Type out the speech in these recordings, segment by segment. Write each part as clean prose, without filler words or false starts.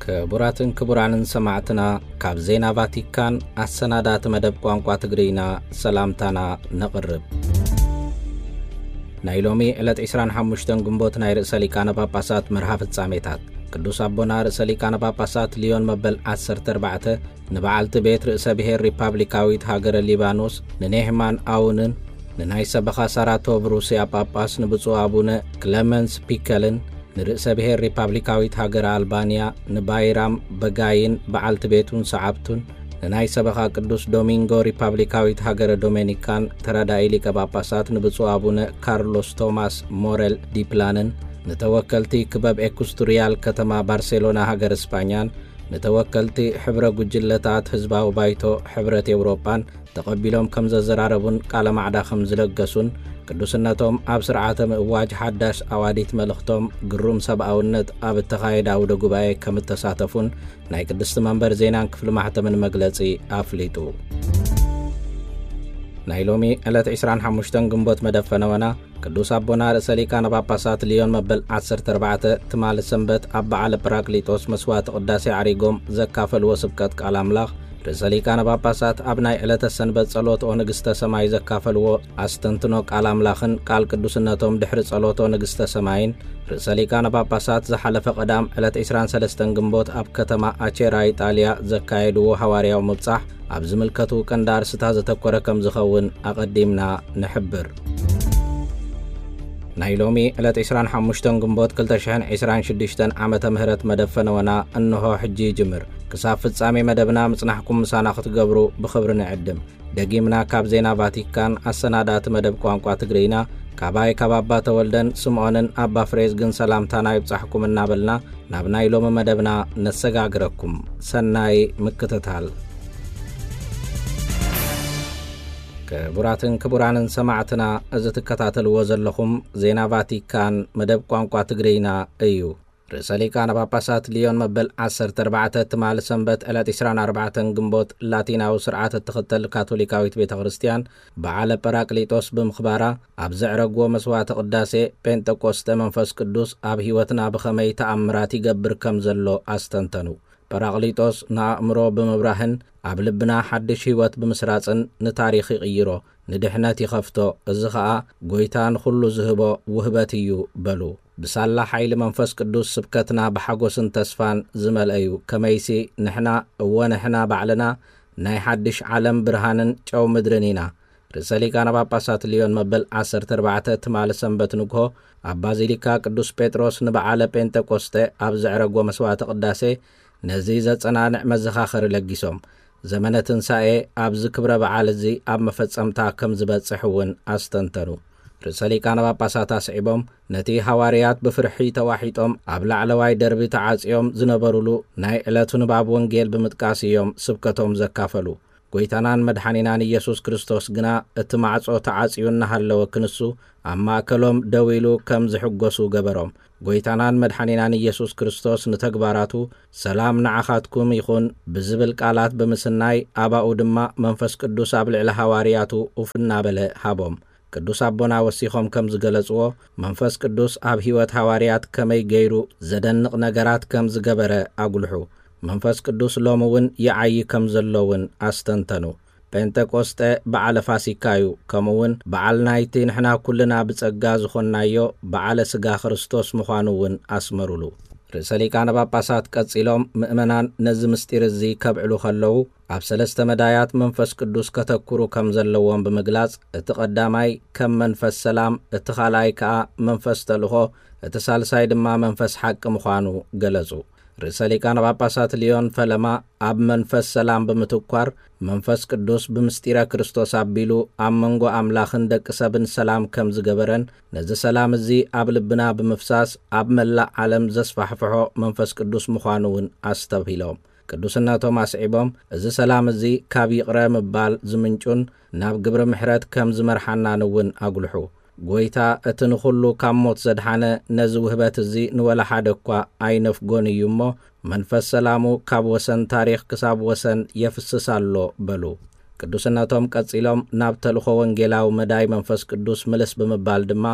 كبراتن كبرانن سمعتنا كاب زينا فاتيكان السنادات مدب قوانقوا تقرينا سلامتنا نقرب نايلومي إلت 25 قنبوت ناي رئيس لكان باباسات مرحفة ساميتات قدوس أبونا رئيس لكان باباسات ليون مبل 14 نبعالت بيت رئيس بهير ريبابليكاويت هاجر الليبانوس ننهمان آونن نناي سبخا ساراتو بروسيا باباس نبصو أبونا كليمنس بيكلن نرئيس بهير ريبابليكاويت هاجر ألبانيا نبايرام بغاين بعالت بيتون سعبتون نناي سبخا قدوس دومينغو ريبابليكاويت هاجر دومينيكان ترادائي لك باباسات نبصو أبونا كارلوس توماس موريل دي بلانن نتوكلتي كباب إكستوريال كتما بارسيلونا هاجر إسبانيان نتوكلتي حبرة جلتات حزباو بايتو حبرة أوروبان تقبلهم كم زراربون قال معدا خمزلقسون قدوسناتهم أب سرعة مواج حداش أواديت ملختهم قروم سبعونت أب التخايد أو دقوباي كم التساتفون ناي قدست منبر زينان كفل محتمن مقلسي أفليتو نايلومي ألت 25 قنبوت مدفنونا قدوس أبونا رسالي كان باباسات ليون مبل 14 تمال السنبت أب على براكليتوس مسوات قداسي عريقوم زكافل وسبكت كالاملاخ رسالي كان باباسات أبناي ألت السنبت صلوت ونقست سماي زكافل و أستنتنو كالاملاخن قال قدوسناتهم دحر صلوت ونقست سماين رسالي كان باباسات زحلف قدام ألت 23 قنبوت أب كتما أچيرا إيطاليا زكايدو هواريا ومبصح أب زملكتو كندار ستاز تكورا كم زخون أقدمنا نحبر نايلومي ألت 25 قنبوت كلتشحن 26 عامة مهرت مدفنونا أنه حجي جمر كساف فتصامي مدبنا مصنحكم مسانا ختقبرو بخبرنا عدم دقيمنا كاب زينا فاتيكان السنادات مدب قوانقوا تقرينا كاباي كابابا تولدن سمعونن أبا فريز جن سلامتانا يبصحكم النابلنا نابنايلوم مدبنا نسقاقركم سناي مكتتال كبراتن كبرانن سمعتنا أزت كتاتل وزلخم زينا فاتيكان مدب قوانقوا تقرينا أيو رسالي كان باباسات ليون مبل 14 تمال سنبت ألت 24 قنبوت لاتينا وسرعات التختل كاثوليكاويت بيت غرستيان بعالة براكليتوس بمخبارة أبزعرقو مسوات قداسي بنتكوست منفس قدوس أب هيوتنا بخمي تأمراتي قبر كمزلو أستنتنو براغليتوس نأمرو بمبراهن أبلبنا حدش هيوت بمسراتن نتاريخي غيرو ندحناتي خفتو الزخاء قويتان خلو زهبو وهباتيو بلو بسالة حيل منفس قدوس سبكتنا بحقوسن تسفان زمل أيو كميسي نحنا ونحنا بعلنا ناي حدش عالم برهانن جو مدرنينا رسالي كان باباسات ليون مبل 14 تمال سنبت نقهو أبازيليكا قدوس بيتروس نبعالة بنتكوستي أبزعرقو مسوات قداسي نزيزة صنانع مزخاخر لقيسوم زمنة تنسائي أبز كبر بعالزي أب مفتسمتا كم زبت صحوون أستنتنو رسالي كان باباساتا سعيبهم نتي حواريات بفرحي تواحيتهم أبلع لواي دربي تعاصيهم زنبرولو ناي إلاتون باب ونجيل بمتقاسيهم سبكتهم زكافلو قويتانان مدحانينان يسوس كريستوس قنا اتماعصو تعاصيون نهالو وكنسو أما كلهم دويلو كم زحقوسو قبرهم قويتانان مدحانينان يسوس كريستوس نتقباراتو سلام نعخاتكم يخون بزبل قالات بمسناي أباو دما منفس قدوس أبلع لحوارياتو وفنا بله هابهم قدوس أبونا وسيخم كم زغلصو منفس قدوس أب هيوت حواريات كمي غيرو زدنق نغرات كم زغبره اغلحو منفس قدوس لومون يعي كم زلون استنتنو بنتكوست بعل فاسيكايو كمون بعل نايتي نحنا كلنا بصغا زخنايو بعل سغا خريستوس مخانون اسمرولو رسالي كان باباسات قصيلوم مؤمنان نز مستير زي كبعلو خلو اب سلسته مدايات منفس قدوس كتكرو كم زلوون بمغلاص اتقداماي كم منفس سلام اتخالاي كا منفس تلخو اتسالساي دما منفس حق مخانو غلصو رسالي كان باباسات ليون فلما اب منفس سلام بمتكوار منفس قدوس بمستيرا كريستوس ابيلو امنغو املاخن دق سبن سلام كم زغبرن نز سلام زي اب لبنا بمفساس اب ملا عالم زسفحفحو منفس قدوس مخانون استبهيلوم قدوسنا توماس عيبوم از سلام زي كابي قرا مبال زمنچون ناب قبر محرات كم زمرحنا نون اغلحو قويتا اتنخلو كاموت زدحانه نزو هبات زي نولا حادقوا اينف قوني يمو منفس سلامو كاب وسن تاريخ كساب وسن يفسسالو بلو قدوسنا توم قصيلوم ناب تلخو ونجيلاو مداي منفس قدوس ملس بمبال دما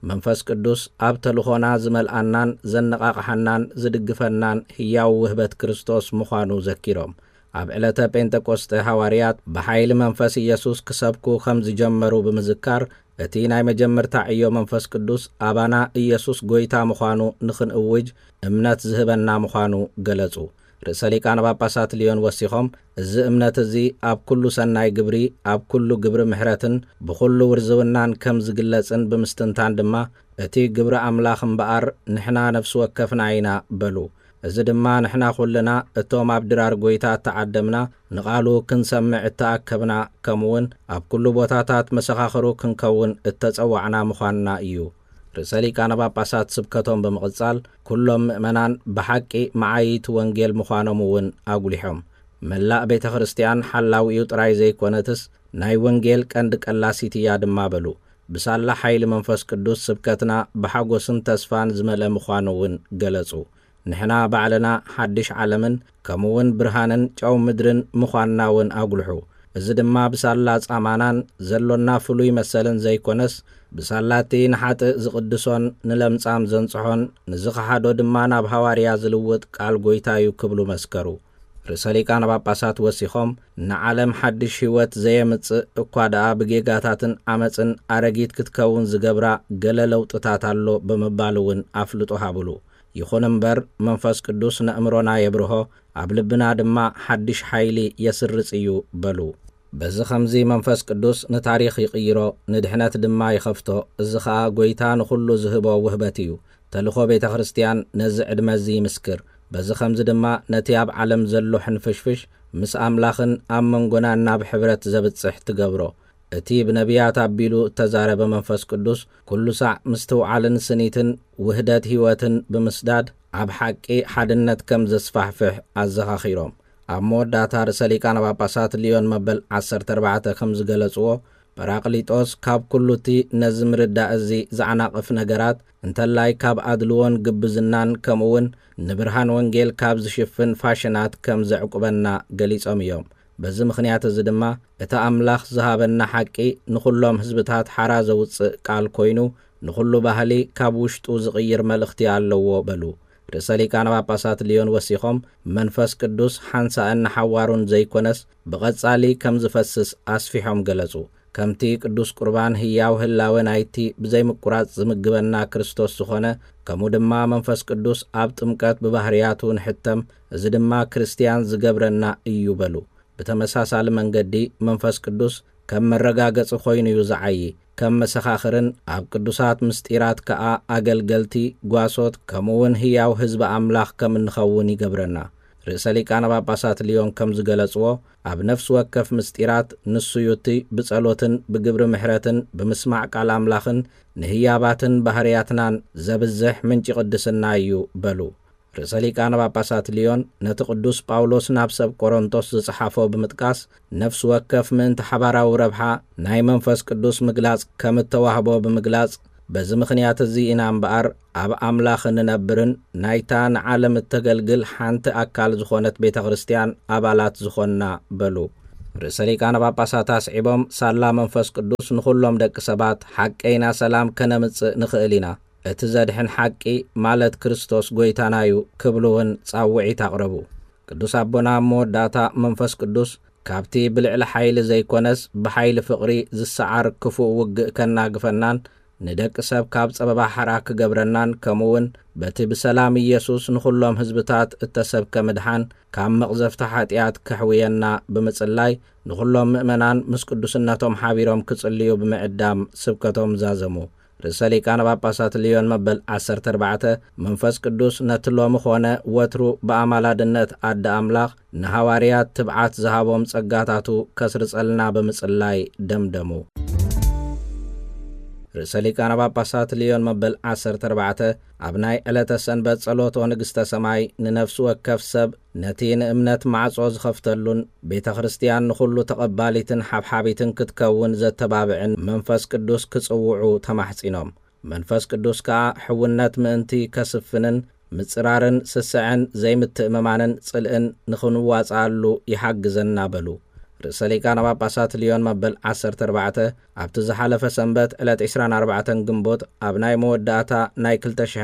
መንፈስ ቅዱስ ኣብ ተልኾና ዝመልአናን ዘነቓቕሐናን ዝድግፈናን ሕያው ውህበት ክርስቶስ ምዃኑ ዘኪሮም ኣብ ዕለተ ጴንጤቆስጤ ሐዋርያት ብሓይሊ መንፈስ ኢየሱስ ክሰብኩ ከም ዝጀመሩ ብምዝካር እቲ ናይ መጀመርታ ዕዮ መንፈስ ቅዱስ ኣባና ኢየሱስ ጐይታ ምዃኑ ንኽንእውጅ እምነት ዝህበና ምዃኑ ገለጹ። ርእሰ ሊቃነ ጳጳሳት ሊዮን ወሲኾም እዚ እምነት እዚ ኣብ ኩሉ ሰናይ ግብሪ ኣብ ኩሉ ግብሪ ምሕረትን ብኹሉ ውርዝውናን ከም ዝግለጽን ብምስትንታን ድማ እቲ ግብሪ ኣምላኽ እምበኣር ንሕና ነፍሲ ወከፍና ኢና በሉ። እዚ ድማ ንሕና ኹልና እቶም ኣብ ድራር ጐይታ እተዓደምና ንቓሉ ክንሰምዕ እተኣከብና ከምኡውን ኣብ ኩሉ ቦታታት መሰኻኽሩ ክንከውን እተጸዋዕና ምዃንና እዩ። ርእሰ ሊቃነ ጳጳሳት ስብከቶም ብምቕጻል ኩሎም ምእመናን ብሓቂ መዓይት ወንጌል ምዃኖም እውን ኣጉሊሖም መላእ ቤተ ክርስቲያን ሓላዊኡ ጥራይ ዘይኮነትስ ናይ ወንጌል ቀንዲ ቀላሲት እያ ድማ በሉ። ብሳላ ሓይሊ መንፈስ ቅዱስ ስብከትና ብሓጐስን ተስፋን ዝመልአ ምዃኑ እውን ገለጹ። ንሕና ባዕልና ሓድሽ ዓለምን ከምኡውን ብርሃንን ጨው ምድርን ምዃንና እውን ኣጉልሑ። እዚ ድማ ብሳላ ጻማናን ዘሎና ፍሉይ መሰልን ዘይኮነስ ብሳላቲ ንሓጥእ ዝቕድሶን ንለምጻም ዘንጽሖን ንዝኸሓዶ ድማ ናብ ሃዋርያ ዝልውጥ ቃል ጐይታ እዩ ክብሉ መስከሩ። ርእሰ ሊቃነ ጳጳሳት ወሲኾም ንዓለም ሓድሽ ህይወት ዘየምጽእ እኳ ደኣ ብጌጋታትን ዓመፅን ኣረጊት ክትከውን ዝገብራ ገለ ለውጥታት ኣሎ ብምባል እውን ኣፍልጦ ሃብሉ። ይኹን እምበር መንፈስ ቅዱስ ንእምሮና የብርሆ ኣብ ልብና ድማ ሓድሽ ሓይሊ የስርጽ እዩ በሉ። በዚ ኸምዚ መንፈስ ቅዱስ ንታሪኽ ይቕይሮ ንድሕነት ድማ ይኸፍቶ። እዚ ኸዓ ጐይታ ንኹሉ ዝህቦ ውህበት እዩ። ተልኾ ቤተ ክርስቲያን ነዚ ዕድመ እዚ ይምስክር። በዚ ኸምዚ ድማ ነቲ ኣብ ዓለም ዘሎ ሕንፍሽፍሽ ምስ ኣምላኽን ኣብ መንጎናን ናብ ሕብረት ዘብጽሕ ትገብሮ። እቲ ብነቢያት ኣቢሉ እተዛረበ መንፈስ ቅዱስ ኩሉ ሳዕ ምስ ትውዓልን ስኒትን ውህደት ህይወትን ብምስዳድ ኣብ ሓቂ ሓድነት ከም ዘስፋሕፍሕ ኣዘኻኺሮም። ኣብ መወዳእታ ርእሰ ሊቃነ ጳጳሳት ሊዮን መበል 14 ከም ዝገለጽዎ ጰራቅሊጦስ ካብ ኩሉ እቲ ነዚ ምርዳእ እዚ ዘዓናቕፍ ነገራት እንተላይ ካብ ኣድልዎን ግብዝናን ከምኡውን ንብርሃን ወንጌል ካብ ዝሽፍን ፋሽናት ከም ዘዕቁበና ገሊጾም እዮም። በዚ ምኽንያት እዚ ድማ እቲ ኣምላኽ ዝሃበና ሓቂ ንኹሎም ህዝብታት ሓራ ዘውፅእ ቃል ኮይኑ ንኹሉ ባህሊ ካብ ውሽጡ ዝቕይር መልእኽቲ ኣለዎ በሉ። ርእሰ ሊቃነ ጳጳሳት ሊዮን ወሲኾም መንፈስ ቅዱስ ሓንሳእን ሓዋሩን ዘይኮነስ ብቐጻሊ ከም ዝፈስስ ኣስፊሖም ገለጹ። ከምቲ ቅዱስ ቁርባን ህያው ህላወ ናይቲ ብዘይምቁራጽ ዝምግበና ክርስቶስ ዝኾነ ከምኡ ድማ መንፈስ ቅዱስ ኣብ ጥምቀት ብባህርያቱ ንሕተም እዚ ድማ ክርስቲያን ዝገብረና እዩ በሉ። ብተመሳሳሊ መንገዲ መንፈስ ቅዱስ ከም መረጋገጽ ኮይኑ እዩ ዝዓይ ከም መሰኻኽርን ኣብ ቅዱሳት ምስጢራት ከኣ ኣገልገልቲ ጓሶት ከምኡውን ህያው ህዝቢ ኣምላኽ ከም እንኸውን ይገብረና። ርእሰ ሊቃነ ጳጳሳት ሊዮን ከም ዝገለጽዎ ኣብ ነፍሲ ወከፍ ምስጢራት ንሱዩቲ ብጸሎትን ብግብሪ ምሕረትን ብምስማዕ ቃል ኣምላኽን ንህያባትን ባህርያትናን ዘብዝሕ ምንጪ ቅድስና እዩ በሉ። ርእሰ ሊቃነ ጳጳሳት ሊዮን ነቲ ቅዱስ ጳውሎስ ናብ ሰብ ቆሮንቶስ ዝጽሓፎ ብምጥቃስ ነፍሲ ወከፍ ምእንቲ ሓባራዊ ረብሓ ናይ መንፈስ ቅዱስ ምግላጽ ከም እተዋህቦ ብምግላጽ በዚ ምኽንያት እዚ ኢና እምበኣር ኣብ ኣምላኽ እንነብርን ናይታ ንዓለም እተገልግል ሓንቲ ኣካል ዝኾነት ቤተ ክርስቲያን ኣባላት ዝኾንና በሉ። ርእሰ ሊቃነ ጳጳሳት ኣስዒቦም ሳላ መንፈስ ቅዱስ ንኹሎም ደቂ ሰባት ሓቀይና ሰላም ከነምጽእ ንኽእል ኢና እቲ ዘድሕን ሓቂ ማለት ክርስቶስ ጐይታና እዩ ክብሉውን ጻውዒት ኣቕረቡ። ቅዱስ ኣቦና መወዳእታ መንፈስ ቅዱስ ካብቲ ብልዕሊ ሓይሊ ዘይኮነስ ብሓይሊ ፍቕሪ ዝሰዓር ክፉእ ውግእ ከናግፈናን ንደቂ ሰብ ካብ ጸበባ ሓራ ክገብረናን ከምኡውን በቲ ብሰላም ኢየሱስ ንኹሎም ህዝብታት እተሰብከ ምድሓን ካብ መቕዘፍቲ ሓጢኣት ከሕውየና ብምጽላይ ንኹሎም ምእመናን ምስ ቅዱስነቶም ሓቢሮም ክጽልዩ ብምዕዳም ስብከቶም ዛዘሙ። ርእሰ ሊቃነ ጳጳሳት ሊዮን መበል 14 መንፈስ ቅዱስ ነቲ ሎሚ ኾነ ወትሩ ብኣማላድነት ኣደ ኣምላኽ ንሃዋርያት ትብዓት ዝሃቦም ጸጋታቱ ከስርጸልና ብምጽላይ ደምደሙ። ርእሰ ሊቃነ ጳጳሳት ሊዮን መበል 14 ኣብ ናይ ዕለተ ሰንበት ጸሎቶ ንግሥተ ሰማይ ንነፍሲ ወከፍ ሰብ ነቲ ንእምነት ማዕጾ ዝኸፍተሉን ቤተ ክርስቲያን ንኹሉ ተቐባሊትን ሓብሓቢትን ክትከውን ዘተባብዕን መንፈስ ቅዱስ ክጽውዑ ተማሕጺኖም። መንፈስ ቅዱስ ከዓ ሕውነት ምእንቲ ከስፍንን ምጽራርን ስስዕን ዘይምትእምማንን ጽልእን ንኽንዋጻሉ ይሓግዘና በሉ። ርእሰ ሊቃነ ጳጳሳት ሊዮን መበል 14 ኣብቲ ዝሓለፈ ሰንበት ዕለት 24 ግንቦት ኣብ ናይ መወዳእታ ናይ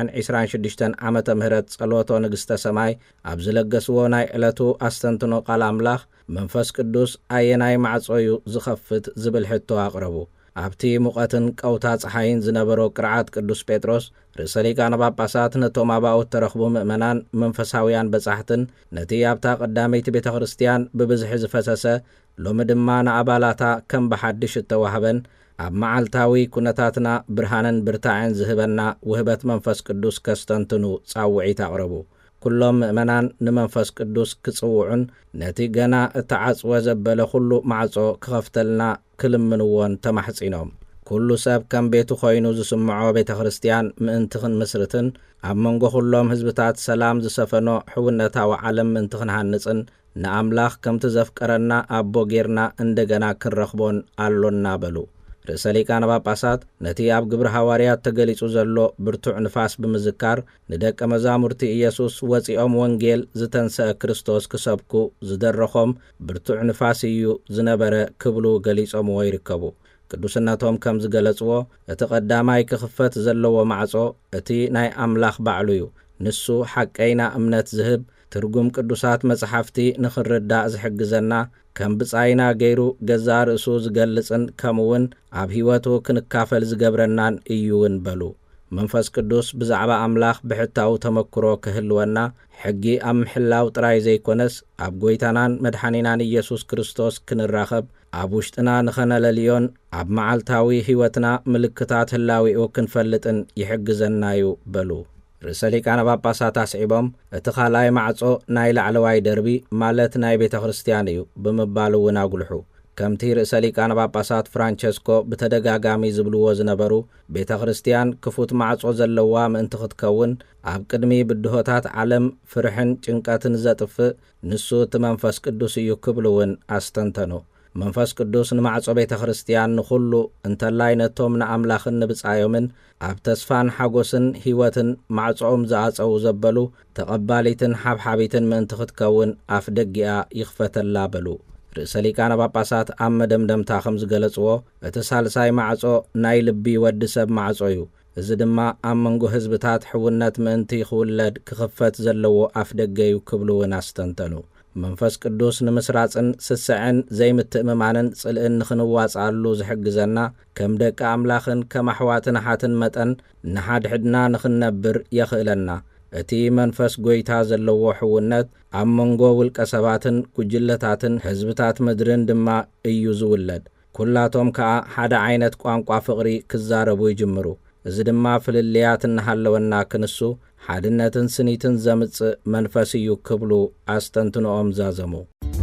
2026 ዓመተ ምህረት ጸሎቶ ንግሥተ ሰማይ ኣብ ዝለገስዎ ናይ ዕለቱ ኣስተንትኖ ቃል ኣምላኽ መንፈስ ቅዱስ ኣየናይ ማዕጾዩ ዝኸፍት ዝብል ሕቶ ኣቕረቡ። ኣብቲ ሙቐትን ቀውታ ፀሓይን ዝነበሮ ቅርዓት ቅዱስ ጴጥሮስ ርእሰ ሊቃነ ጳጳሳት ነቶም ኣባኦት ተረኽቡ ምእመናን መንፈሳውያን በጻሕትን ነቲ ኣብታ ቀዳመይቲ ቤተ ክርስቲያን ብብዝሒ ዝፈሰሰ ሎሚ ድማ ንኣባላታ ከም ብሓድሽ እተዋህበን ኣብ መዓልታዊ ኩነታትና ብርሃንን ብርታዕን ዝህበና ውህበት መንፈስ ቅዱስ ከስተንትኑ ጻውዒት ኣቕረቡ። ኩሎም ምእመናን ንመንፈስ ቅዱስ ክጽውዑን ነቲ ገና እተዓጽወ ዘበለ ኩሉ ማዕጾ ክኸፍተልና ክልምንዎን ተማሕጺኖም። ኩሉ ሰብ ከም ቤቱ ኾይኑ ዝስምዖ ቤተ ክርስቲያን ምእንትኽን ምስርትን ኣብ መንጎ ኩሎም ህዝብታት ሰላም ዝሰፈኖ ሕውነታዊ ዓለም ምእንትኽን ሃንጽን ንኣምላኽ ከምቲ ዘፍቀረና ኣቦ ጌርና እንደገና ክንረኽቦን ኣሎና በሉ። ርእሰ ሊቃነ ጳጳሳት ነቲ ኣብ ግብሪ ሐዋርያት ተገሊጹ ዘሎ ብርቱዕ ንፋስ ብምዝካር ንደቀ መዛሙርቲ ኢየሱስ ወፂኦም ወንጌል ዝተንስአ ክርስቶስ ክሰብኩ ዝደረኾም ብርቱዕ ንፋስ እዩ ዝነበረ ክብሉ ገሊጾምዎ ይርከቡ። ቅዱስነቶም ከም ዝገለጽዎ እቲ ቀዳማይ ክኽፈት ዘለዎ ማዕጾ እቲ ናይ ኣምላኽ ባዕሉ እዩ። ንሱ ሓቀይና እምነት ዝህብ ትርጉም ቅዱሳት መጽሓፍቲ ንኽርዳእ ዝሕግዘና ከም ብጻይና ገይሩ ገዛ ርእሱ ዝገልጽን ከምውን ኣብ ሕይወቱ ክንካፈል ዝገብረናን እዩውን በሉ። መንፈስ ቅዱስ ብዛዕባ ኣምላኽ ብሕታው ተመክሮ ክህልወና ሕጊ ኣብ ምሕላው ጥራይ ዘይኮነስ ኣብ ጐይታናን መድሓኒናን ኢየሱስ ክርስቶስ ክንራኸብ ኣብ ውሽጥና ንኸነለልዮን ኣብ መዓልታዊ ሕይወትና ምልክታት ህላዊኡ ክንፈልጥን ይሕግዘናዩ በሉ። ርእሰ ሊቃነ ጳጳሳት ኣስዒቦም እቲ ኻልኣይ ማዕጾ ናይ ላዕለዋይ ደርቢ ማለት ናይ ቤተ ክርስቲያን እዩ ብምባል እውን ኣጉልሑ። ከምቲ ርእሰ ሊቃነ ጳጳሳት ፍራንቸስኮ ብተደጋጋሚ ዝብልዎ ዝነበሩ ቤተ ክርስቲያን ክፉት ማዕጾ ዘለዋ ምእንቲ ክትከውን ኣብ ቅድሚ ብድሆታት ዓለም ፍርሕን ጭንቀትን ዘጥፍእ ንሱ እቲ መንፈስ ቅዱስ እዩ ክብሉ እውን ኣስተንተኑ። መንፈስ ቅዱስ ንማዕጾ ቤተ ክርስቲያን ንኹሉ እንተላይ ነቶም ንኣምላኽን ንብጻዮምን ኣብ ተስፋን ሓጐስን ሕይወትን ማዕጾኦም ዝኣጸው ዘበሉ ተቐባሊትን ሓብሓቢትን ምእንቲ ክትከውን ኣፍ ደጊኣ ይኽፈተላ በሉ። ርእሰ ሊቃነ ጳጳሳት ኣብ መደምደምታ ከም ዝገለጽዎ እቲ ሳልሳይ ማዕጾ ናይ ልቢ ወዲ ሰብ ማዕጾ እዩ። እዚ ድማ ኣብ መንጎ ህዝብታት ሕውነት ምእንቲ ክውለድ ክኽፈት ዘለዎ ኣፍ ደገ እዩ ክብሉ እውን ኣስተንተኑ። መንፈስ ቅዱስ ንምስራጽን ስስዕን ዘይምትእምማንን ጽልእን ንኽንዋጽኣሉ ዝሕግዘና ከም ደቂ ኣምላኽን ከም ኣሕዋትን ሓትን መጠን ንሓድሕድና ንኽንነብር የኽእለና። እቲ መንፈስ ጐይታ ዘለዎ ሕውነት ኣብ መንጎ ውልቀ ሰባትን ጉጅለታትን ህዝብታት ምድርን ድማ እዩ ዝውለድ። ኩላቶም ከዓ ሓደ ዓይነት ቋንቋ ፍቕሪ ክዛረቡ ይጅምሩ። እዚ ድማ ፍልልያት እናሃለወና ክንሱ ሓድነትን ስኒትን ዘምጽእ መንፈስ እዩ ክብሉ ኣስተንትንኦም ዛዘሙ።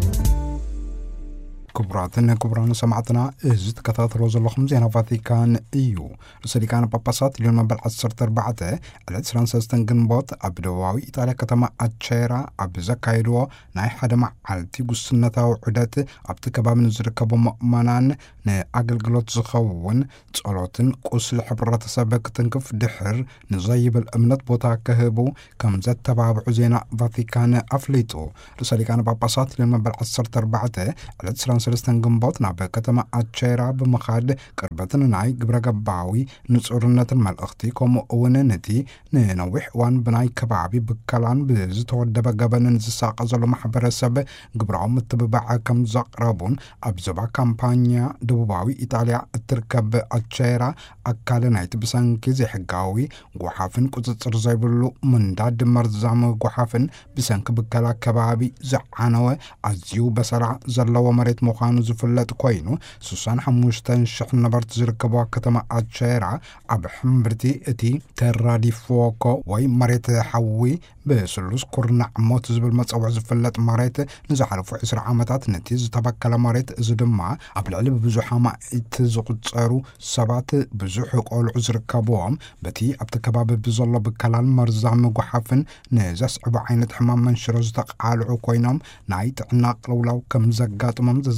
ክቡራትን ክቡራን ሰማዕትና እዚ ተከታተሎ ዘለኹም ዜና ቫቲካን እዩ። ርእሰ ሊቃነ ጳጳሳት ሊዮን መበል 14 ዕለት 23 ግንቦት ኣብ ደቡባዊ ኢጣልያ ከተማ ኣቼራ ኣብ ዘካየድዎ ናይ ሓደ መዓልቲ ጉስነታዊ ዑደት ኣብቲ ከባቢ ንዝርከቡ ምእመናን ንኣገልግሎት ዝኸውን ጸሎትን ቁስሊ ሕብረተሰብ ክትንክፍ ድሕር ንዘይብል እምነት ቦታ ክህቡ ከም ዘተባብዑ ዜና ቫቲካን ኣፍሊጡ። ርእሰ ሊቃነ ጳጳሳት ሊዮን መበል 14 ዕለት 23 ግንቦት ናብ ከተማ ኣቼራ ብምኻድ ቅርበትን ናይ ግብረ ገባዊ ንጹርነትን መልእኽቲ ከምኡ እውን ነቲ ንነዊሕ እዋን ብናይ ከባቢ ብከላን ብዝተወደበ ገበንን ዝሳቀ ዘሎ ማሕበረሰብ ግብራዊ ምትብባዕ ከም ዘቕረቡን ኣብ ዞባ ካምፓኛ ደቡባዊ ኢጣልያ እትርከብ ኣቼራ ኣካል ናይቲ ብሰንኪ ዘይሕጋዊ ጓሓፍን ቁፅፅር ዘይብሉ ምንዳድ መርዛም ጓሓፍን ብሰንኪ ብከላ ከባቢ ዝዓነወ ኣዝዩ በሰራ ዘለዎ መሬት ምዃኑ ዝፍለጥ ኮይኑ 65,000 ነበርቲ ዝርከቡ ከተማ ኣቼራ ኣብ ሕምብርቲ እቲ ተራዲፎኮ ወይ መሬት ሓዊ ብስሉስ ኩርናዕ ሞት ዝብል መፀውዒ ዝፍለጥ መሬት ንዝሓለፉ 20 ዓመታት ነቲ ዝተበከለ መሬት እዚ ድማ ኣብ ልዕሊ ብብዙሕ ማኢት ዝቁፀሩ ሰባት ብዙሕ ቆልዑ ዝርከብዎም በቲ ኣብቲ ከባቢ ብዘሎ ብከላል መርዛም ጓሓፍን ንዘስዕቡ ዓይነት ሕማም መንሽሮ ዝተቃልዑ ኮይኖም ናይ ጥዕና ቅልውላው ከም ዘጋጥሞም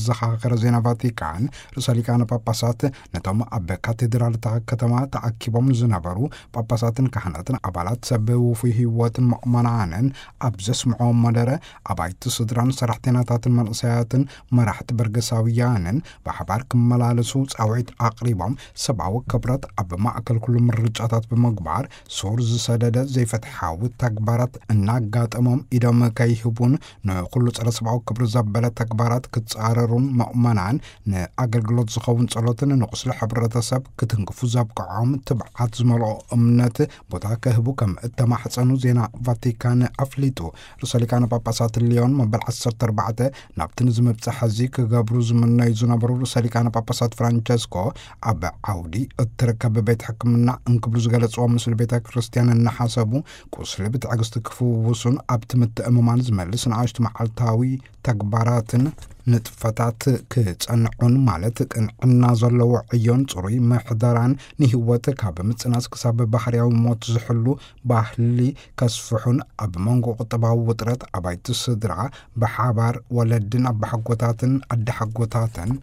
ዘኻኽረ ዜና ቫቲካን ርእሰ ሊቃነ ጳጳሳት ነቶም ኣብ ካቴድራል ከተማ ተኣኪቦም ዝነበሩ ጳጳሳትን ካህናትን ኣባላት ሰብ ውፉይ ህይወትን ምእመናንን ኣብ ዘስምዖም መደረ ኣባይቲ ስድራን ሰራሕተኛታትን መንእሰያትን መራሕቲ በርገሳውያንን ብሓባር ክመላለሱ ጻውዒት ኣቕሪቦም ሰብኣዊ ክብረት ኣብ ማእከል ኩሉ ምርጫታት ብምግባር ሱር ዝሰደደ ዘይፈትሓዊ ተግባራት እናጋጠሞም ኢዶም ከይህቡን ንኩሉ ፀረ ሰብኣዊ ክብሪ ዘበለ ተግባራት ክትጻረሩን ምእመናን ንኣገልግሎት ዝኸውን ጸሎትን ንቁስሊ ሕብረተሰብ ክትንክፉ ዘብቅዖም ትብዓት ዝመልኦ እምነት ቦታ ከህቡ ከም እተማሕፀኑ ዜና ቫቲካን ኣፍሊጡ ርእሰ ሊቃነ ጳጳሳት ሊዮን መበል 14 ናብቲ ንዝመብፅሕ ሕዚ ክገብሩ ዝምነዩ ዝነበሩ ርእሰ ሊቃነ ጳጳሳት ፍራንቸስኮ ኣብ ዓውዲ እትርከብ ቤት ሕክምና እንክብሉ ዝገለጽዎ ምስሊ ቤተ ክርስቲያን እናሓሰቡ ቁስሊ ብትዕግስቲ ክፍውሱን ኣብቲ ምትእምማን ዝመልስ ንኣሽቱ መዓልታዊ ተግባራትን ንጥፈታት ክጸንዑን ማለት ቅንዕና ዘለዎ ዕዮን ጽሩይ ምሕደራን ንህይወት ካብ ምጽናስ ክሳብ ባህርያዊ ሞት ዝሕሉ ባህሊ ከስፍሑን ኣብ መንጎ ቁጠባዊ ውጥረት ኣባይቲ ስድራ ብሓባር ወለድን ኣባሓጎታትን ኣዳሓጎታትን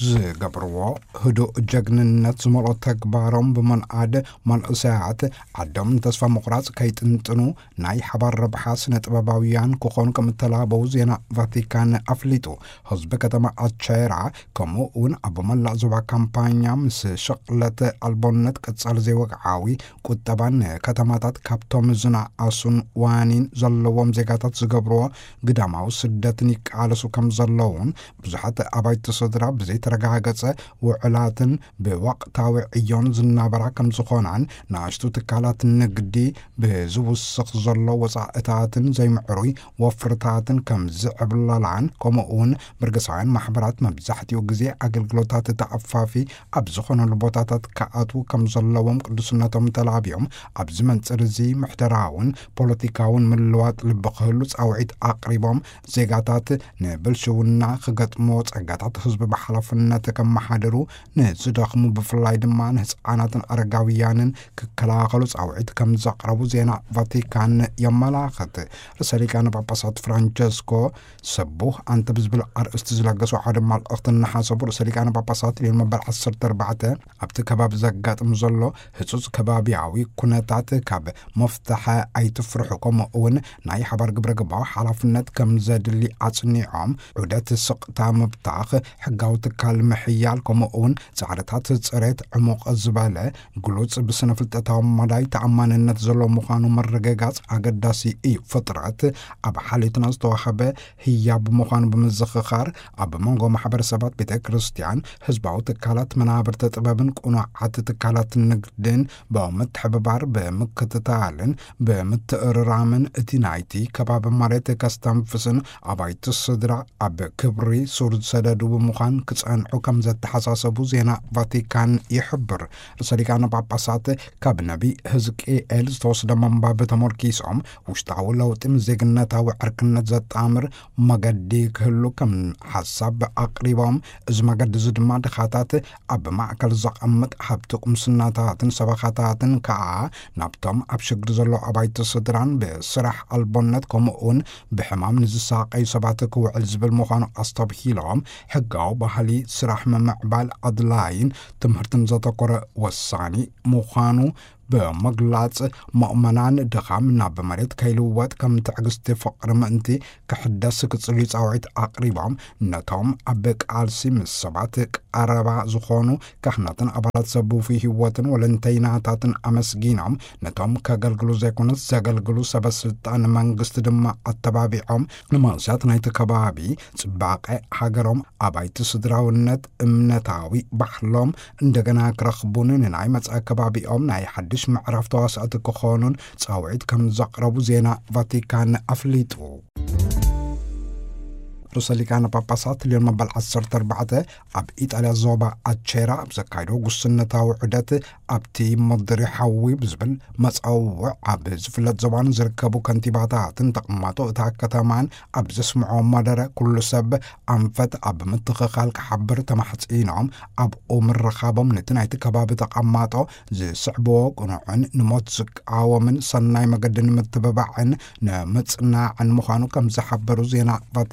ዝገብርዎ ህዱእ ጀግንነት ዝመልኦ ተግባሮም ብመንኣድ መንእሰያት ዓዶም ተስፋ ምቑራጽ ከይጥንጥኑ ናይ ሓባር ረብሓ ስነ ጥበባውያን ክኾኑ ከም እተላበው ዜና ቫቲካን ኣፍሊጡ ህዝቢ ከተማ ኣቻይራ ከምኡ እውን ኣብ መላእ ዞባ ካምፓኛ ምስ ሽቕለት ኣልቦነት ቀጻሊ ዘይወግዓዊ ቁጠባን ከተማታት ካብቶም ዝነኣሱን ዋኒን ዘለዎም ዜጋታት ዝገብርዎ ግዳማዊ ስደትን ይቃለሱ ከም ዘለውን ብዙሓት ኣባይቲ ስድራ ብዘይ ተረጋገጸ ውዕላትን ብወቅታዊ ዕዮን ዝናበራ ከም ዝኾናን ንኣሽቱ ትካላት ንግዲ ብዝውስኽ ዘሎ ወፃእታትን ዘይምዕሩይ ወፍርታትን ከም ዝዕብለላን ከምኡውን በርገሳውያን ማሕበራት መብዛሕትኡ ግዜ ኣገልግሎታት ተኣፋፊ ኣብ ዝኾነሉ ቦታታት ከኣትዉ ከም ዘለዎም ቅዱስነቶም ተላቢዮም ኣብዚ መንፅር እዚ ምሕደራውን ፖለቲካውን ምልዋጥ ልቢ ክህሉ ጻውዒት ኣቕሪቦም ዜጋታት ንብልሽውና ክገጥሞ ጸጋታት ህዝቢ ብሓላፍነት ከመሓደሩ ንዝደኽሙ ብፍላይ ድማ ንህፃናትን ኣረጋውያንን ክከላኸሉ ጻውዒት ከም ዘቕረቡ ዜና ቫቲካን የመላኽት ርእሰ ሊቃነ ጳጳሳት ፍራንቸስኮ ስቡህ አንተ ብዝብል ኣርእስቲ ዝለገሱ ሓደ መልእኽቲ እናሓሰቡ ርእሰ ሊቃነ ጳጳሳት ሊዮን መበል 14 ኣብቲ ከባቢ ዘጋጥም ዘሎ ህፁፅ ከባቢያዊ ኩነታት ካብ መፍትሐ ኣይትፍርሑ ከምኡ እውን ናይ ሓባር ግብረ ገባዊ ሓላፍነት ከም ዘድሊ ኣጽኒዖም ዑደት ስቕታ ምብታኽ ሕጋዊ ትካል ምሕያል ከምኡ እውን ጻዕርታት ጽሬት ዕሙቕ ዝበለ ግሉጽ ብስነ ፍልጠታዊ መዳይ ተኣማንነት ዘሎ ምዃኑ መረጋጋጽ ኣገዳሲ እዩ ፍጥረት ኣብ ሓሊትና ዝተዋኸበ ህያብ ምዃኑ ብምዝኽኻር ኣብ መንጎ ማሕበረሰባት ቤተ ክርስቲያን ህዝባዊ ትካላት መናብርተ ጥበብን ቁኑዓት ትካላት ንግድን ብምትሕብባር ብምክትታልን ብምትእርራምን እቲ ናይቲ ከባቢ መሬት ከስተንፍስን ኣባይቲ ስድራ ኣብ ክብሪ ሱር ዝሰደዱ ብምዃን ክጸንዑ ከም ዘተሓሳሰቡ ዜና ቫቲካን ይሕብር ርእሰ ሊቃነ ጳጳሳት ካብ ነቢ ሕዝቅኤል ዝተወስደ መንባብ ተመርኪሶም ውሽጣዊ ለውጢ ዜግነታዊ ዕርክነት ዘጣምር መገዲ ክህሉ ከም ሓሳብ ኣቕሪቦም እዚ መገዲ እዚ ድማ ድኻታት ኣብ ማእከል ዘቐምጥ ሃብቲ ቁምስናታትን ሰበኻታትን ከዓ ናብቶም ኣብ ሽግሪ ዘሎ ኣባይቲ ስድራን ብስራሕ ኣልቦነት ከምኡውን ብሕማም ንዝሳቀዩ ሰባት ክውዕል ዝብል ምዃኑ ኣስተብሂሎም ሕጋዊ ባህሊ ስራሕ ምምዕባል ኣድላይን ትምህርትን ዘተኮረ ወሳኒ ምዃኑ ብምግላጽ ምእመናን ድኻም ናብ መሬት ከይልወጥ ከም ትዕግስቲ ፍቕሪ ምእንቲ ክሕደስ ክጽልዩ ጻውዒት ኣቕሪቦም ነቶም ኣብ ቃልሲ ምስ ሰባት ቀረባ ዝኾኑ ካህናትን ኣባላት ሰቡፊ ህይወትን ወለንተይናታትን ኣመስጊኖም ነቶም ከገልግሉ ዘይኮነስ ዘገልግሉ ሰበስልጣን መንግስቲ ድማ ኣተባቢዖም ንመንእሰያት ናይቲ ከባቢ ጽባቐ ሃገሮም ኣባይቲ ስድራውነት እምነታዊ ባህሎም እንደገና ክረኽቡን ንናይ መጻኢ ከባቢኦም ናይ ሓድሽ ምዕራፍ ተዋሳእቲ ክኾኑን ጻውዒት ከም ዘቕረቡ ዜና ቫቲካን ኣፍሊጡ ርእሰ ሊቃነ ጳጳሳት ሊዮን መበል 14 ኣብ ኢጣልያ ዞባ ኣቼራ ኣብ ዘካይዶ ጉስነታዊ ዑደት ኣብቲ መድሪ ሓዊ ብዝብል መፀውዕ ኣብ ዝፍለጥ ዞባን ዝርከቡ ከንቲባታትን ተቐማጦ እታ ከተማን ኣብ ዘስምዖ መደረ ኩሉ ሰብ ኣንፈት ኣብ ምትኽኻል ክሓብር ተማሕፂኖም ኣብኡ ምርኻቦም ነቲ ናይቲ ከባቢ ተቐማጦ ዝስዕብዎ ቁኑዕን ንሞት ዝቃወምን ሰናይ መገዲ ንምትብባዕን ንምጽናዕን ምዃኑ ከም ዝሓበሩ ዜና ቫቲካን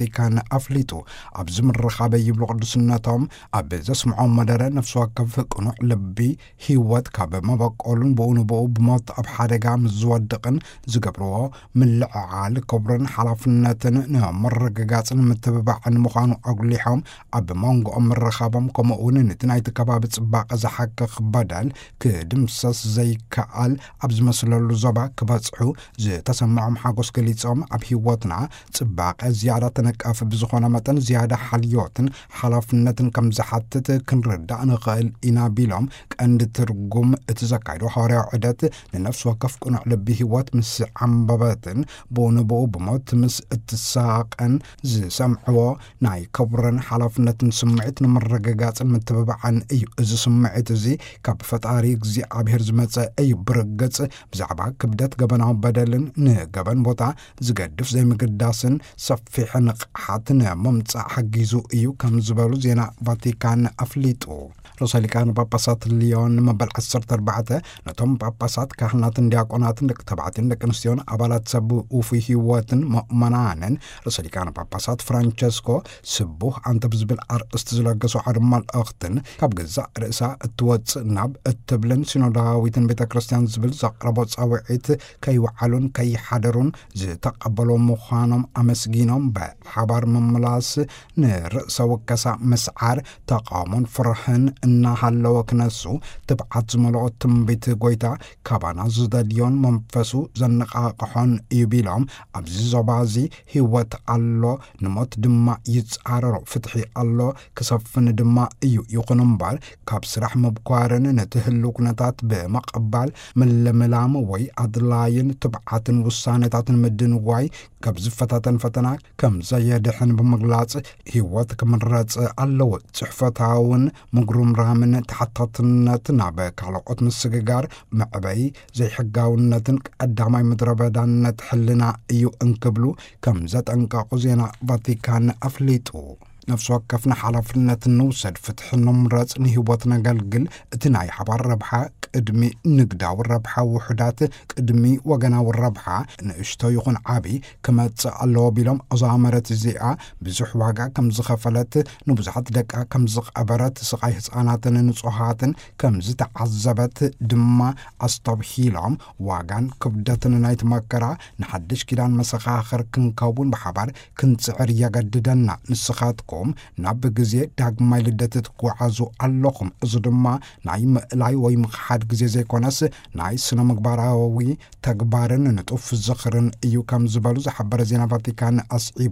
ኣፍሊጡ ኣብዚ ምርኻበ ይብሉ ቅዱስነቶም ኣብ ዘስምዖም መደረ ነፍሲ ወከፍ ቅኑዕ ልቢ ህይወት ካብ መበቆሉን ብኡንብኡ ብሞት ኣብ ሓደጋ ምዝወድቕን ዝገብርዎ ምልዕዓል ክብርን ሓላፍነትን ንመረግጋፅን ምትብባዕን ምዃኑ ኣጉሊሖም ኣብ መንጎኦም ምርኻቦም ከምኡውን ነቲ ናይቲ ከባቢ ጽባቐ ዝሓክኽ በደል ክድምሰስ ዘይከኣል ኣብ ዝመስለሉ ዞባ ክበጽሑ ዝተሰምዖም ሓጎስ ገሊፆም ኣብ ህይወትና ጽባቐ ዝያዳ ተነቃፊ ብዝኾነ መጠን ዝያዳ ሓልዮትን ሓላፍነትን ከም ዝሓትት ክንርዳእ ንኽእል ኢና ቢሎም ቀንዲ ትርጉም እቲ ዘካይዶ ሐዋርያዊ ዑደት ንነፍሲ ወከፍ ቅኑዕ ልቢ ህይወት ምስ ዓንበበትን ብኡንብኡ ብሞት ምስ እትሳቐን ዝሰምዕዎ ናይ ክብርን ሓላፍነትን ስምዒት ንምርግጋፅን ምትብባዕን እዩ። እዚ ስምዒት እዚ ካብ ፈጣሪ እግዚኣብሔር ዝመፀ እዩ። ብርግፅ ብዛዕባ ክብደት ገበናዊ በደልን ንገበን ቦታ ዝገድፍ ዘይምግዳስን ሰፊሕ ንቕሓት ንምምፃእ ሓጊዙ እዩ ከም ዝበሉ ዜና ቫቲካን ኣፍሊጡ። ርእሰ ሊቃነ ጳጳሳት ሊዮን መበል 14 ነቶም ጳጳሳት ካህናትን ዲያቆናትን ደቂ ተባዕትዮን ደቂ ኣንስትዮን ኣባላት ሰብ ውፉይ ህይወትን ምእመናንን ርእሰ ሊቃነ ጳጳሳት ፍራንቸስኮ ስቡህ አንተ ብዝብል ኣርእስቲ ዝለገሱ ሓደ መልእኽትን ካብ ገዛእ ርእሳ እትወፅእ ናብ እትብልን ሲኖዳዊትን ቤተ ክርስቲያን ዝብል ዘቕረቦ ጻውዒት ከይወዓሉን ከይሓደሩን ዝተቐበሎ ምዃኖም ኣመስጊኖም ብሓባር ምምላስ ንርእሰ ወከሳ መስዓር ተቃውሞን ፍርሕን እናሃለወ ክነሱ ትብዓት ዝመልኦ ትንቢት ጎይታ ካባና ዝደልዮን መንፈሱ ዘነቃቅሖን እዩ ቢሎም ኣብዚ ዞባ እዚ ህይወት ኣሎ ንሞት ድማ ይጻረሮ ፍትሒ ኣሎ ክሰፍን ድማ እዩ ይኹን እምበር ካብ ስራሕ ምብኳርን ነቲ ህልው ኩነታት ብመቐባል ምልምላም ወይ ኣድላይን ትብዓትን ውሳነታትን ምድንዋይ ካብ ዝፈታተን ፈተና ከም ዘየድሕን ብምግላጽ ህይወት ክምረጽ ኣለዎ። ጽሕፈታውን ምጉርምራምን ተሓታትነት ናብ ካልኦት ምስግጋር መዕበይ ዘይሕጋውነትን ቀዳማይ ምድረ በዳነት ሕልና እዩ እንክብሉ ከም ዘጠንቀቁ ዜና ቫቲካን ኣፍሊጡ። ነፍሲ ወከፍና ሓላፍነት ንውሰድ ፍትሒ ንምረጽ ንህይወት ነገልግል እቲ ናይ ሓባር ረብሓ ቅድሚ ንግዳዊ ረብሓ ውሕዳት ቅድሚ ወገናዊ ረብሓ ንእሽቶ ይኹን ዓቢ ክመጽእ ኣለዎ ቢሎም ኣዛመረት እዚኣ ብዙሕ ዋጋ ከም ዝኸፈለት ንብዙሓት ደቃ ከም ዝቐበረት ስቓይ ህፃናትን ንጹሃትን ከም ዝተዓዘበት ድማ ኣስተብሂሎም ዋጋን ክብደትን ናይቲ መከራ ንሓድሽ ኪዳን መሰኻኽር ክንከውን ብሓባር ክንጽዕር የገድደና ንስኻትኩም ናብ ግዜ ዳግማይ ልደት ትጓዓዙ ኣለኹም። እዚ ድማ ናይ ምእላይ ወይ ምኽሓድ ግዜ ዘይኮነስ ናይ ስነ ምግባራዊ ተግባርን ንጡፍ ዝኽርን እዩ ከም ዝበሉ ዝሓበረ ዜና ቫቲካን ኣስዒቡ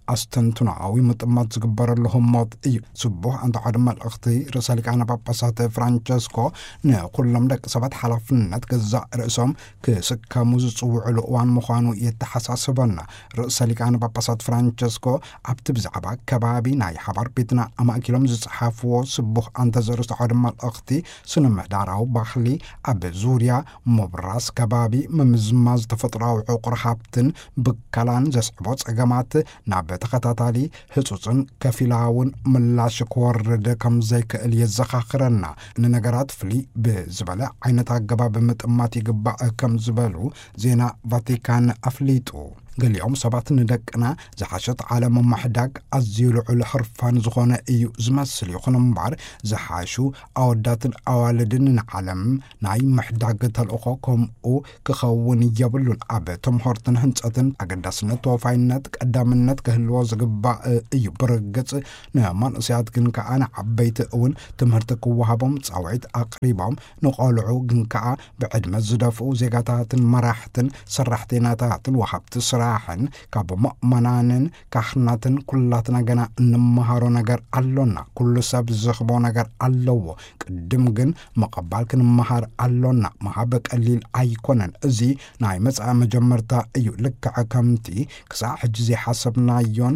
ኣስተንትናዊ ምጥማት ዝግበረሉ ህሞት እዩ። ስቡሕ አንተዓድ መልእኽቲ ርእሰ ሊቃነ ጳጳሳት ፍራንቸስኮ ንኩሎም ደቂ ሰባት ሓላፍነት ገዛእ ርእሶም ክስከሙ ዝፅውዕሉ እዋን ምዃኑ የተሓሳስበና ርእሰ ሊቃነ ጳጳሳት ፍራንቸስኮ ኣብቲ ብዛዕባ ከባቢ ናይ ሓባር ቤትና ኣማእኪሎም ዝጽሓፍዎ ስቡሕ አንተ ዘርእስተ ሓደ መልእኽቲ ስነ ምህዳራዊ ባህሊ ኣብ ዙርያ ምብራስ ከባቢ ምምዝማዝ ተፈጥሮኣዊ ዕቁር ሃብትን ብከላን ዘስዕቦ ጸገማት ናብ ተኸታታሊ ህጹጽን ከፊላውን ምላሽ ክወርድ ከም ዘይክእል የዘኻኽረና ንነገራት ፍልይ ብዝበለ ዓይነት ኣገባብ ምጥማት ይግባእ ከም ዝበሉ ዜና ቫቲካን ኣፍሊጡ። ገሊኦም ሰባት ንደቅና ዝሓሸት ዓለም ማሕዳግ ኣዝዩ ልዑል ሕርፋን ዝኾነ እዩ ዝመስል ይኹን እምበር ዝሓሹ ኣወዳትን ኣዋልድን ንዓለም ናይ ምሕዳግ ተልእኾ ከምኡ ክኸውን የብሉን። ኣብ ትምህርትን ህንፀትን ኣገዳስነት ተወፋይነት ቀዳምነት ክህልዎ ዝግባእ እዩ። ብርግጽ ንመንእሰያት ግን ከዓ ንዓበይቲ እውን ትምህርቲ ክወሃቦም ጻውዒት ኣቕሪቦም ንቖልዑ ግን ከዓ ብዕድመ ዝደፍኡ ዜጋታትን መራሕትን ሰራሕተኛታትን ወሃብቲ ስራሕን ካብ ምእመናንን ካህናትን ኩላትና ገና እንመሃሮ ነገር ኣሎና። ኩሉ ሰብ ዝኽቦ ነገር ኣለዎ። ቅድም ግን መቐባል ክንመሃር ኣሎና። መሃብ ቀሊል ኣይኮነን። እዚ ናይ መጽአ መጀመርታ እዩ። ልክዕ ከምቲ ክሳዕ ሕጂ ዘይሓሰብናዮን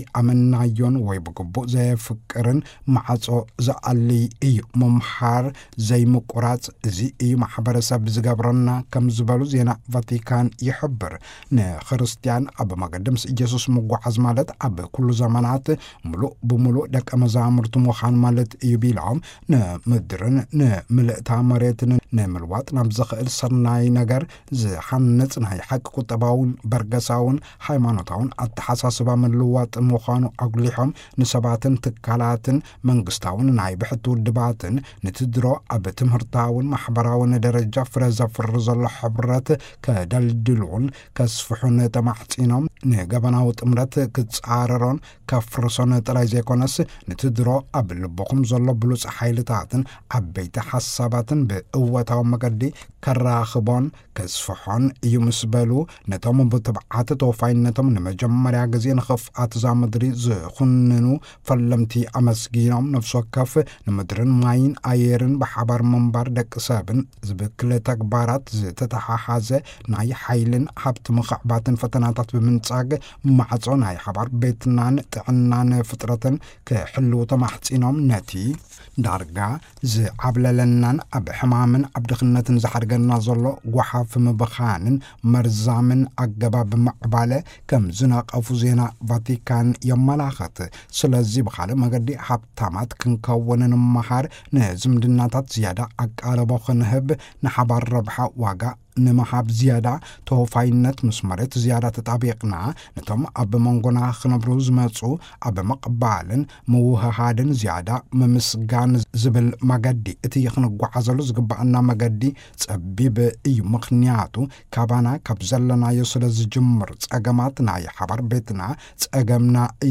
ዘይኣመናዮን ወይ ብግቡእ ዘየፍቅርን ማዕጾ ዝኣልይ እዩ። ምምሃር ዘይምቁራጽ እዚ እዩ ማሕበረሰብ ዝገብረና ከም ዝበሉ ዜና ቫቲካን ይሕብር። ንክርስቶስ ክርስቲያን ኣብ መገደምስ ኢየሱስ ምጓዓዝ ማለት ኣብ ኩሉ ዘመናት ሙሉእ ብሙሉእ ደቀ መዛሙርቱ ምዃን ማለት እዩ ቢሎም ንምድርን ንምልእታ መሬትን ንምልዋጥ ናብ ዝኽእል ሰናይ ነገር ዝሓንጽ ናይ ሓቂ ቁጠባውን በርገሳውን ሃይማኖታውን ኣተሓሳስባ ምልዋጥ ምዃኑ ኣጉሊሖም ንሰባትን ትካላትን መንግስታውን ናይ ብሕቲ ውድባትን ንትድሮ ኣብ ትምህርታውን ማሕበራውን ደረጃ ፍረ ዘፍሪ ዘሎ ሕብረት ከደልድሉን ከስፍሑን ተማሕፂኖም ንገበናዊ ጥምረት ክጻረሮን ከፍርሶን ጥራይ ዘይኮነስ ንትድሮ ኣብ ልቦኹም ዘሎ ብሉፅ ሓይልታትን ዓበይቲ ሓሳባትን ብእወታዊ መገዲ ከራኽቦን ከስፍሖን እዩ ምስ በሉ ነቶም ብትብዓት ተወፋይነቶም ንመጀመርያ ግዜ ንኽፍኣት እዛ ምድሪ ዝኹንኑ ፈለምቲ ኣመስጊኖም ነፍሲ ወከፍ ንምድርን ማይን ኣየርን ብሓባር ምንባር ደቂ ሰብን ዝብክለ ተግባራት ዝተተሓሓዘ ናይ ሓይልን ሃብቲ ምኽዕባትን ፈተናታት ብምንጻግ ማዕጾ ናይ ሓባር ቤትናን ጥዕናን ፍጥረትን ክሕልው ተማሕፂኖም ነቲ ዳርጋ ዝዓብለለናን ኣብ ሕማምን ኣብ ድኽነትን ዝሓድገና ዘሎ ጓሓፍ ምብኻንን መርዛምን ኣገባብ ምዕባለ ከም ዝነቐፉ ዜና ቫቲካን የመላኽት። ስለዚ ብኻልእ መገዲ ሃብታማት ክንከውን ንምሃር ንዝምድናታት ዝያዳ ኣቃለቦ ክንህብ ንሓባር ረብሓ ዋጋ ንምሃብ ዝያዳ ተወፋይነት ምስ መሬት ዝያዳ ተጣቢቕና ነቶም ኣብ መንጎና ክነብሩ ዝመፁ ኣብ መቕባልን ምውህሃድን ዝያዳ ምምስጋን ዝብል መገዲ እቲ ክንጓዓዘሉ ዝግባአና መገዲ ጸቢብ እዩ። ምኽንያቱ ካባና ካብ ዘለናዮ ስለ ዝጅምር ጸገማት ናይ ሓባር ቤትና ጸገምና እዩ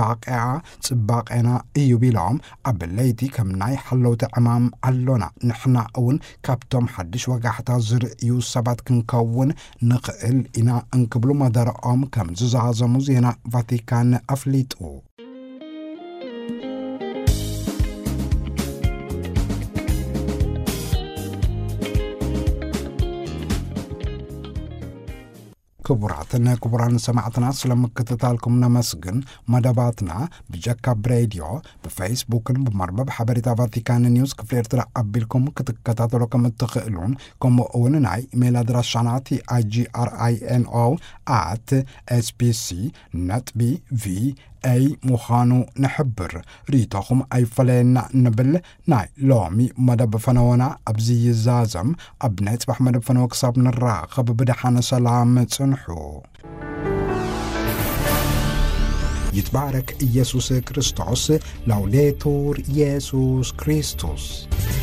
ጽባቐና እዩ ቢሎም ኣብ ለይቲ ከም ናይ ሓለውቲ ዕማም ኣሎና ንሕና እውን ካብቶም ሓድሽ ወጋሕታ ዝርእዩ ሰባት ክንከውን ንኽእል ኢና እንክብሉ መደረኦም ከም ዝዛዘሙ ዜና ቫቲካን ኣፍሊጡ። ክቡራትን ክቡራን ሰማዕትና ስለምክትታልኩም ነመስግን። መደባትና ብጀካብ ሬድዮ ብፌስቡክን ብመርበብ ሓበሬታ ቫቲካን ኒውስ ክፍሊ ኤርትራ ኣቢልኩም ክትከታተሉ ከም እትኽእሉን ከምኡ እውን ናይ ኢሜል ኣድራሻናት igri@spc.va ምዃኑ ንሕብር። ሪቶኹም ኣይፈለየና ንብል ናይ ሎሚ መደብ ፈነወና ኣብዚ ይዛዘም። ኣብ ናይ ጽባሕ መደብ ፈነወ ክሳብ ንራኸብ ብድሓነ ሰላም ጽንሑ። ይትባረክ ኢየሱስ ክርስቶስ። ላውዴቱር ኢየሱስ ክርስቶስ።